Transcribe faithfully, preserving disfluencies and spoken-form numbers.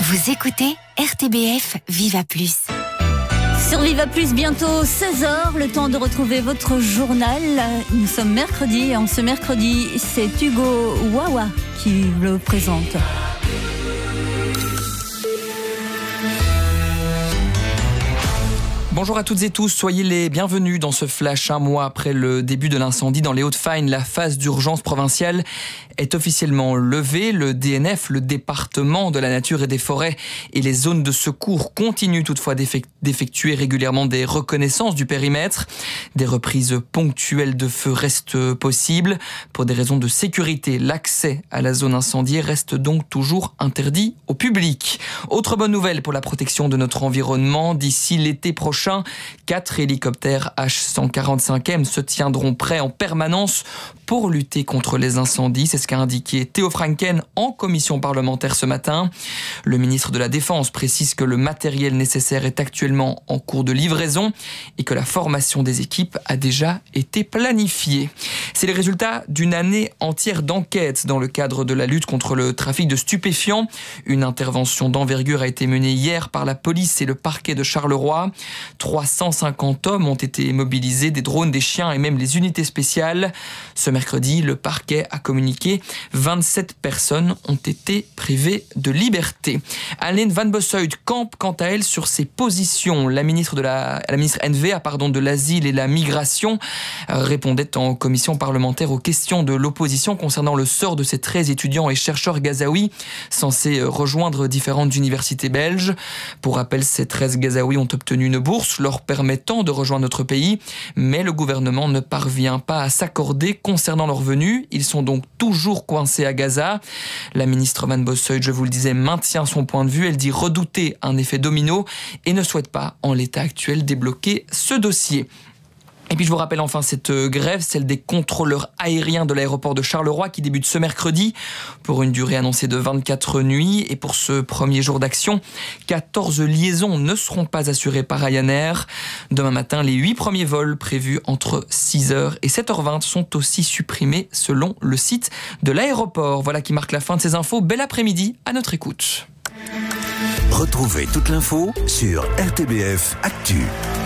Vous écoutez R T B F Viva Plus. Sur Viva Plus, bientôt seize heures, le temps de retrouver votre journal. Nous sommes mercredi, et en ce mercredi, c'est Hugo Wawa qui le présente. Bonjour à toutes et tous, soyez les bienvenus dans ce flash. Un mois après le début de l'incendie dans les Hauts-de-Fagne, la phase d'urgence provinciale est officiellement levée. Le D N F, le département de la nature et des forêts, et les zones de secours continuent toutefois d'effectuer régulièrement des reconnaissances du périmètre. Des reprises ponctuelles de feu restent possibles. Pour des raisons de sécurité, l'accès à la zone incendiée reste donc toujours interdit au public. Autre bonne nouvelle pour la protection de notre environnement, d'ici l'été prochain, quatre hélicoptères H cent quarante-cinq M se tiendront prêts en permanence pour lutter contre les incendies. C'est ce qu'a indiqué Théo Franken en commission parlementaire ce matin. Le ministre de la Défense précise que le matériel nécessaire est actuellement en cours de livraison et que la formation des équipes a déjà été planifiée. C'est les résultats d'une année entière d'enquête dans le cadre de la lutte contre le trafic de stupéfiants. Une intervention d'envergure a été menée hier par la police et le parquet de Charleroi. trois cent cinquante hommes ont été mobilisés, des drones, des chiens et même les unités spéciales. Ce mercredi, le parquet a communiqué. vingt-sept personnes ont été privées de liberté. Aline Van Bossuyt campe quant à elle sur ses positions. La ministre de la, la ministre N V A pardon, de l'Asile et la Migration répondait en commission parlementaire aux questions de l'opposition concernant le sort de ces treize étudiants et chercheurs gazaouis censés rejoindre différentes universités belges. Pour rappel, ces treize gazaouis ont obtenu une bourse leur permettant de rejoindre notre pays, mais le gouvernement ne parvient pas à s'accorder concernant leur venue. Ils sont donc toujours coincés à Gaza. La ministre Van Bossuyt, je vous le disais, maintient son point de vue. Elle dit redouter un effet domino et ne souhaite pas, en l'état actuel, débloquer ce dossier. Et puis je vous rappelle enfin cette grève, celle des contrôleurs aériens de l'aéroport de Charleroi qui débute ce mercredi pour une durée annoncée de vingt-quatre nuits. Et pour ce premier jour d'action, quatorze liaisons ne seront pas assurées par Ryanair. Demain matin, les huit premiers vols prévus entre six heures et sept heures vingt sont aussi supprimés selon le site de l'aéroport. Voilà qui marque la fin de ces infos. Bel après-midi à notre écoute. Retrouvez toute l'info sur R T B F Actu.